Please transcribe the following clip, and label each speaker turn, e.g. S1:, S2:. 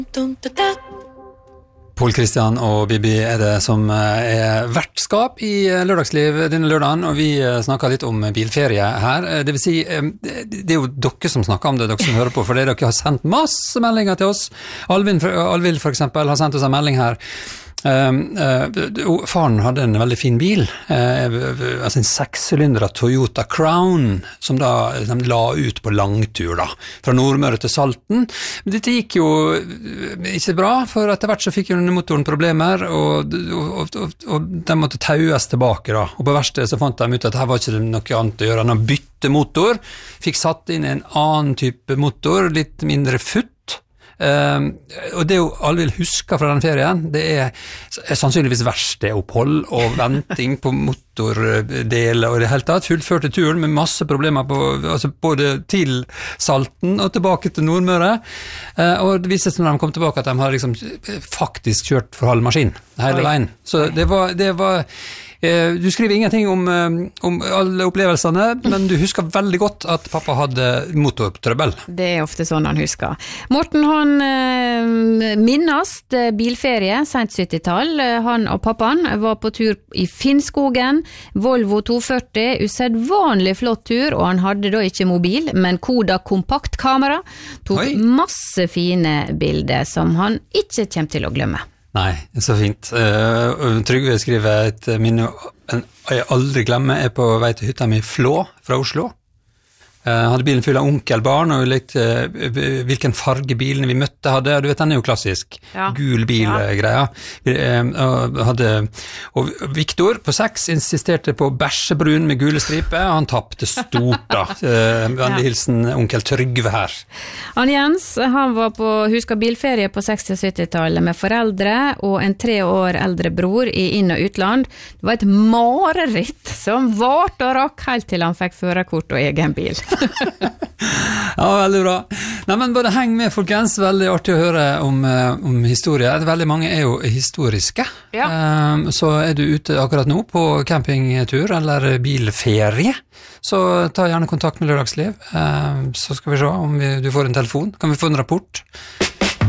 S1: Pål Kristian og Bibi det som vertskap I lørdagsliv denne lørdagen, og vi snakker litt om bilferie her. Det vil si, det jo dere som snakker om det, dere som hører på, for dere har sendt masse meldinger til oss. Alvild for eksempel har sendt oss en melding her. Faren hadde en veldig fin bil, altså en 6-sylindret Toyota Crown, som da de la ut på langtur da, fra Nordmøre til Salten. Men dette gikk jo ikke bra, for etter hvert så fikk jo motoren problemer, og de måtte taues tilbake da. Og på verste så fant de ut at her var ikke noe annet å gjøre enn å bytte motor, fikk satt inn en annen type motor, litt mindre futt. Og det jo Alvild husker fra den ferien, det sannsynligvis verste opphold og venting på motordeler og det hele tatt, fullførte turen med masse problemer altså både til Salten og tilbake til Nordmøre, og det viste seg når de kom tilbake at de har liksom faktisk kjørt for halv maskin hele veien, så det var du skriver ingenting om alle opplevelsene, men du husker veldig godt at pappa hadde motortrøbbel.
S2: Det ofte sånn han husker. Morten, han minnast bilferie, sent 70-tall. Han og pappaen var på tur I Finnskogen, Volvo 240, usedvanlig flott tur, og han hadde da ikke mobil, men Koda kompaktkamera, tok masse fine bilder som han ikke kommer til å glemme.
S1: Nei, så fint. Trygve skriver et minne jeg aldri glemmer på vei til hytta mi Flå fra Oslo. Hadde bilen full av onkelbarn og lekte hvilken farge bilene vi møtte hadde, du vet den jo klassisk, gul bil-greia. Og Viktor på 6 insisterte på bæsjebrun med gule striper, han tappte stort da. Vennlig hilsen onkel Trygve her.
S2: Han Jens, han var på huska bilferie på 60-70-tallet med foreldre og en 3 år eldre bror I inn- og utland. Det var et mareritt som vart og rakk helt til han fikk førerkort og egen bil.
S1: Ja, veldig bra. Nei, men bare heng med, folkens. Veldig artig å høre om historie. Veldig mange jo historiske. Så du ute akkurat nå på campingtur eller bilferie, så ta gjerne kontakt med Lørdagsliv. Så skal vi se om du får en telefon. Kan vi få en rapport?